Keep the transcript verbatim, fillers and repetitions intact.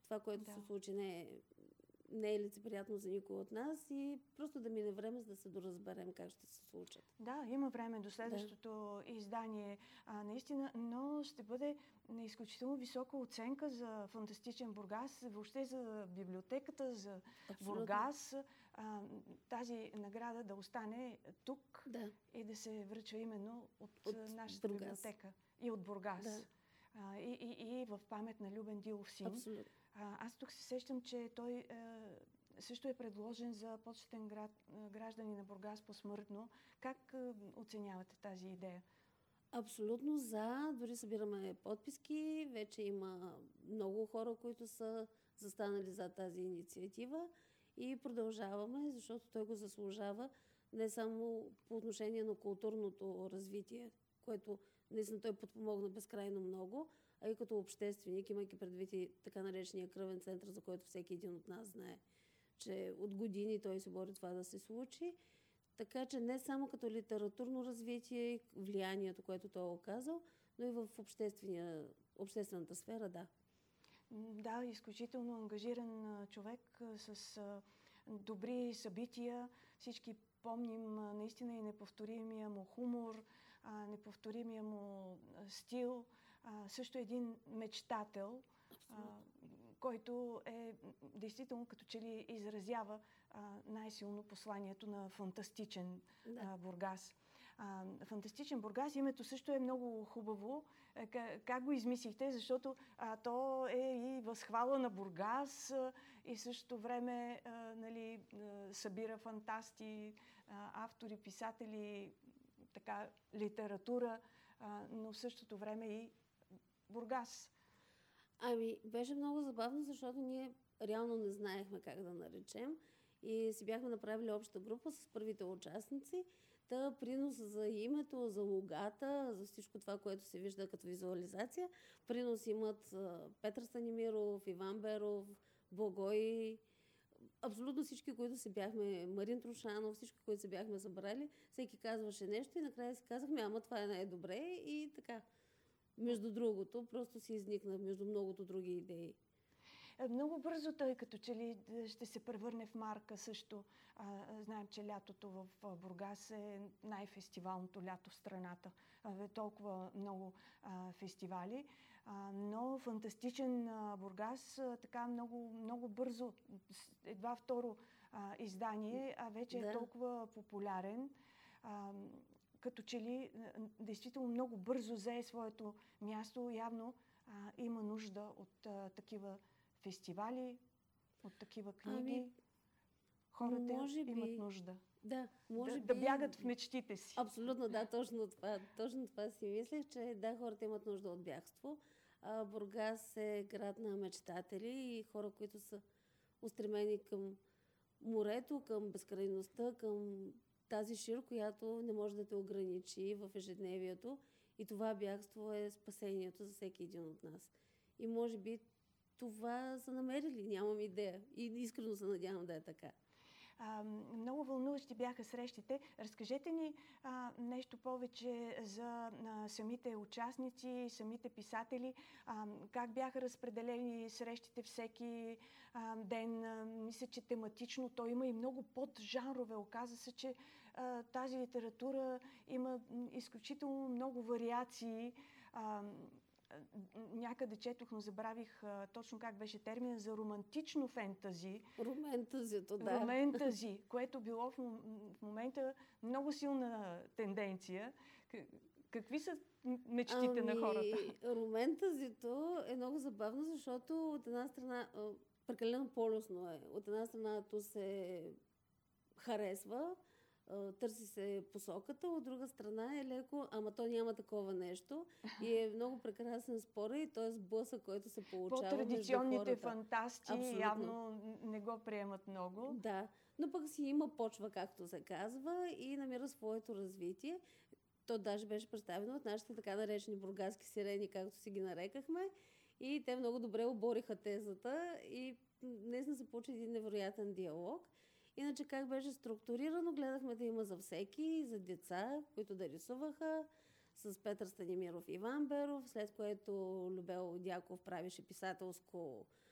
това, което Да. се случи, не е, не е лицеприятно за никой от нас и просто да мине време, за да се доразберем как ще се случат. Да, има време до следващото да. издание, а, наистина, но ще бъде на изключително висока оценка за Фантастичен Бургас, въобще за библиотеката, за Абсолютно. Бургас. А, тази награда да остане тук да. и да се връчва именно от, от нашата Бургас. библиотека и от Бургас. Да. А, и, и, и в памет на Любен Дилов син. Абсолютно. А, аз тук се сещам, че той е, също е предложен за почетен град, граждани на Бургас посмъртно. Как е, оценявате тази идея? Абсолютно за. Дори събираме подписки. Вече има много хора, които са застанали за тази инициатива и продължаваме, защото той го заслужава не само по отношение на културното развитие, което наистина той подпомогна безкрайно много, а и като общественик, имайки предвид и така наречения кръвен център, за който всеки един от нас знае, че от години той се бори това да се случи. Така че не само като литературно развитие и влиянието, което той е оказал, но и в обществената сфера, да. Да, изключително ангажиран човек с добри събития. Всички помним наистина и неповторимия му хумор, неповторимия му стил. Също един мечтател, а, който е действително като че ли изразява а, най-силно посланието на Фантастичен да. а, Бургас. А, Фантастичен Бургас, името също е много хубаво. Как, как го измислихте? Защото а, то е и възхвала на Бургас а, и в същото време а, нали, а, събира фантасти, а, автори, писатели, така, литература, а, но в същото време и Бургас. Ами, беше много забавно, защото ние реално не знаехме как да наречем и си бяхме направили обща група с първите участници. Та принос за името, за логата, за всичко това, което се вижда като визуализация. Принос имат Петър Станимиров, Иван Беров, Благой, абсолютно всички, които се бяхме, Марин Трушанов, всички, които се бяхме събрали. Всеки казваше нещо и накрая си казахме, ама това е най-добре и така. Между другото, просто си изникна между многото други идеи. Много бързо той като че ли ще се превърне в марка също. А, знаем, че лятото в Бургас е най-фестивалното лято в страната. А, толкова много а, фестивали. А, но Фантастичен а, Бургас а, така много, много бързо, едва второ а, издание, а вече да. е толкова популярен. А, като че ли действително много бързо взе своето място. Явно а, има нужда от а, такива фестивали, от такива книги. Ами, хората може имат би, нужда да, може да, би, да бягат в мечтите си. Абсолютно, да, точно това, точно това си мислех, че да, хората имат нужда от бягство. А, Бургас е град на мечтатели и хора, които са устремени към морето, към безкрайността, към тази шир, която не може да те ограничи в ежедневието. И това бягство е спасението за всеки един от нас. И може би това са намерили, нямам идея. И искрено се надявам да е така. А, много вълнуващи бяха срещите. Разкажете ни а, нещо повече за а, самите участници, самите писатели. А, как бяха разпределени срещите всеки а, ден? А, мисля, че тематично то има и много поджанрове. Оказа се, че а, тази литература има изключително много вариации. А, Някъде четох, но забравих а, точно как беше термин за романтично фентази. Роментазито, да. Роментази, което било в, в момента много силна тенденция. Какви са мечтите ами, на хората? Роментазито е много забавно, защото от една страна прекалено полюсно е. От една страна то се харесва, търси се посоката, от друга страна е леко, ама то няма такова нещо и е много прекрасен спор и т.е. сблъсък, който се получава. По-традиционните фантасти абсолютно явно не го приемат много. Да, но пък си има почва, както се казва, и намира своето развитие. То даже беше представено от нашите така наречени бургаски сирени, както си ги нарекахме, и те много добре обориха тезата и днес не се получи един невероятен диалог. Иначе как беше структурирано, гледахме да има за всеки, за деца, които да рисуваха, с Петър Станимиров и Иван Беров, след което Любел Дяков правеше писателско